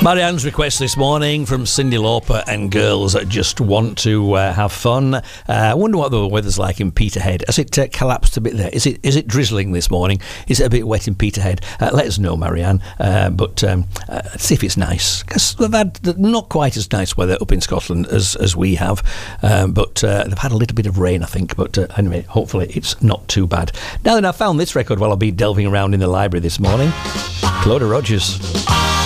Marianne's request this morning from Cyndi Lauper and girls that just want to have fun. I wonder what the weather's like in Peterhead. Has it collapsed a bit there? Is it drizzling this morning? Is it a bit wet in Peterhead? Let us know, Marianne. But see if it's nice. Because they've had not quite as nice weather up in Scotland as we have. But they've had a little bit of rain, I think. But anyway, hopefully it's not too bad. Now then, I found this record while I've been delving around in the library this morning. Clodagh Rogers.